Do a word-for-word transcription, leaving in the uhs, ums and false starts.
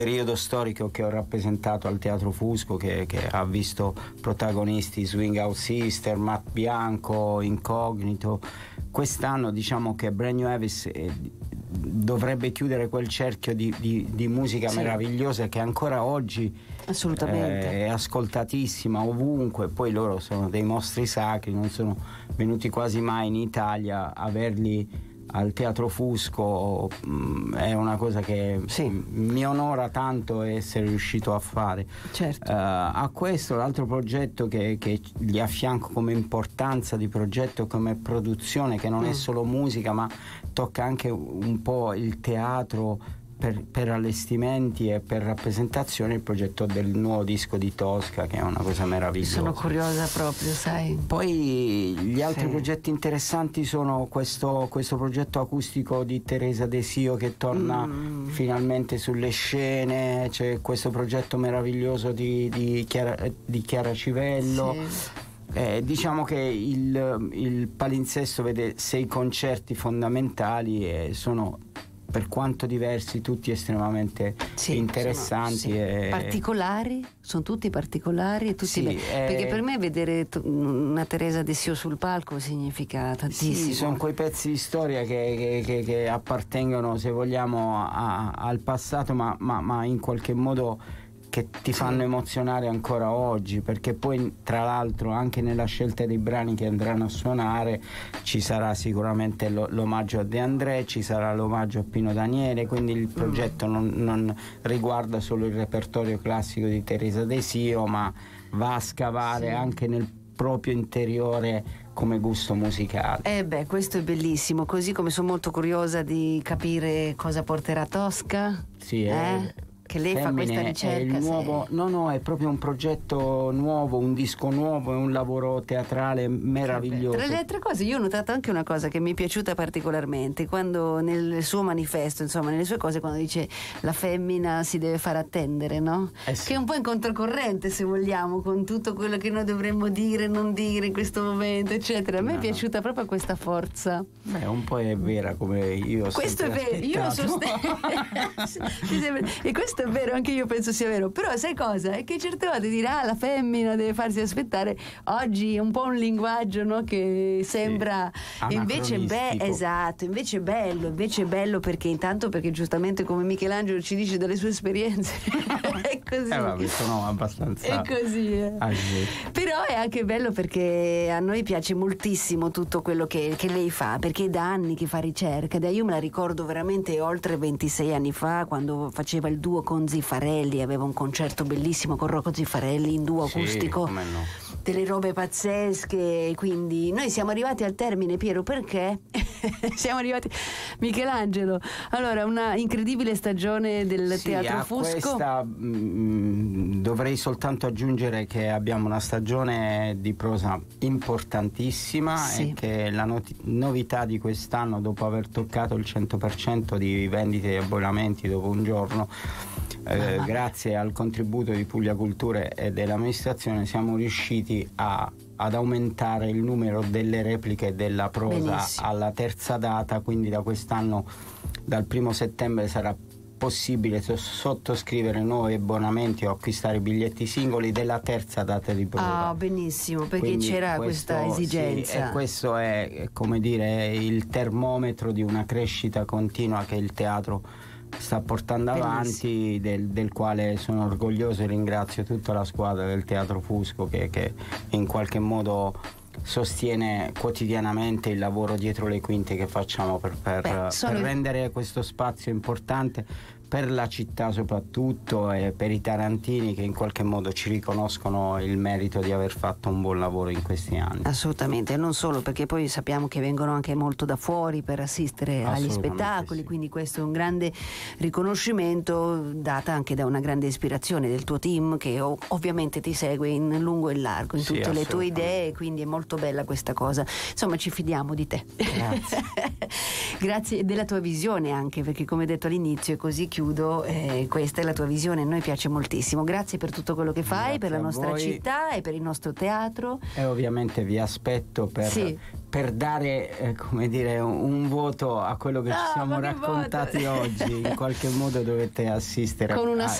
periodo storico che ho rappresentato al Teatro Fusco, che, che ha visto protagonisti Swing Out Sister, Matt Bianco, Incognito. Quest'anno diciamo che Brand New Avis eh, dovrebbe chiudere quel cerchio di, di, di musica sì. meravigliosa che ancora oggi assolutamente eh, è ascoltatissima ovunque. Poi loro sono dei mostri sacri, non sono venuti quasi mai in Italia. Averli al Teatro Fusco mh, è una cosa che sì. mi onora tanto essere riuscito a fare. Certo. Uh, a questo l'altro progetto che, che gli affianco come importanza di progetto, come produzione, che non mm. è solo musica ma tocca anche un po' il teatro per, per allestimenti e per rappresentazioni, il progetto del nuovo disco di Tosca, che è una cosa meravigliosa. Sono curiosa proprio, sai. Poi gli altri sì. progetti interessanti sono questo, questo progetto acustico di Teresa Desio che torna mm. finalmente sulle scene. C'è questo progetto meraviglioso di, di, Chiara, di Chiara Civello. Sì. Eh, diciamo che il, il palinsesto vede sei concerti fondamentali e sono, per quanto diversi, tutti estremamente sì, interessanti sono, sì. e particolari, sono tutti particolari e tutti sì, be- eh, perché per me vedere t- una Teresa Desio sul palco significa tantissimo. Sì, sono quei pezzi di storia che, che, che, che appartengono, se vogliamo, a, al passato, ma, ma, ma in qualche modo che ti fanno sì. emozionare ancora oggi, perché poi tra l'altro anche nella scelta dei brani che andranno a suonare ci sarà sicuramente lo, l'omaggio a De André, ci sarà l'omaggio a Pino Daniele, quindi il progetto mm. non, non riguarda solo il repertorio classico di Teresa Desio, ma va a scavare sì. anche nel proprio interiore come gusto musicale. Eh beh, questo è bellissimo, così come sono molto curiosa di capire cosa porterà Tosca. Sì, eh? è... che lei Femmine fa questa ricerca. È il nuovo, sì. no no è proprio un progetto nuovo, un disco nuovo, è un lavoro teatrale meraviglioso. Tra le altre cose io ho notato anche una cosa che mi è piaciuta particolarmente, quando nel suo manifesto, insomma nelle sue cose, quando dice la femmina si deve fare attendere, no? Eh sì. Che è un po' in controcorrente, se vogliamo, con tutto quello che noi dovremmo dire, non dire in questo momento, eccetera. A me no, è piaciuta no. proprio questa forza. Beh, un po' è vera, come io ho questo è vero, io sostengo e questo è vero, anche io penso sia vero, però sai cosa? È che certe volte dire ah la femmina deve farsi aspettare, oggi è un po' un linguaggio, no? Che sembra sì. invece be- esatto, invece è bello, invece è bello perché intanto perché giustamente come Michelangelo ci dice dalle sue esperienze è così. Eh vabbè, sono abbastanza è così eh. Però è anche bello perché a noi piace moltissimo tutto quello che, che lei fa, perché è da anni che fa ricerca, da io me la ricordo veramente oltre ventisei anni fa, quando faceva il duo con Ziffarelli, aveva un concerto bellissimo con Rocco Ziffarelli in duo acustico, sì, come no. delle robe pazzesche, quindi noi siamo arrivati al termine, Piero, perché? siamo arrivati Michelangelo, allora una incredibile stagione del sì, Teatro a Fusco. Questa mh, dovrei soltanto aggiungere che abbiamo una stagione di prosa importantissima sì. e che la not- novità di quest'anno, dopo aver toccato il cento per cento di vendite e abbonamenti dopo un giorno, eh, ah. grazie al contributo di Puglia Culture e dell'amministrazione siamo riusciti a ad aumentare il numero delle repliche della prosa Benissimo. alla terza data, quindi da quest'anno, dal primo settembre, sarà possibile sottoscrivere nuovi abbonamenti o acquistare biglietti singoli della terza data di prova. Ah, benissimo, perché Quindi c'era questo, questa esigenza. Sì, e questo è, come dire, il termometro di una crescita continua che il teatro sta portando avanti, del, del quale sono orgoglioso e ringrazio tutta la squadra del Teatro Fusco che, che in qualche modo sostiene quotidianamente il lavoro dietro le quinte che facciamo per, per, Beh, sono... per rendere questo spazio importante per la città soprattutto e per i tarantini che in qualche modo ci riconoscono il merito di aver fatto un buon lavoro in questi anni. Assolutamente, non solo, perché poi sappiamo che vengono anche molto da fuori per assistere agli spettacoli, sì. Quindi questo è un grande riconoscimento data anche da una grande ispirazione del tuo team che ov- ovviamente ti segue in lungo e largo in tutte sì, le tue idee, quindi è molto bella questa cosa. Insomma, ci fidiamo di te. Grazie. Grazie della tua visione anche, perché come detto all'inizio è così chiuso chiudo, eh, questa è la tua visione, a noi piace moltissimo. Grazie per tutto quello che fai, Grazie per la nostra voi. città e per il nostro teatro. E ovviamente vi aspetto per, sì. per dare eh, come dire, un, un voto a quello che no, ci siamo raccontati voto? oggi. In qualche modo dovete assistere con una a